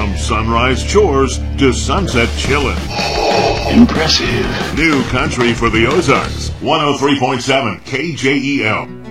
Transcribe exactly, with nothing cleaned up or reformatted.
From sunrise chores to sunset chillin'. Impressive. New country for the Ozarks. one oh three point seven K J E L.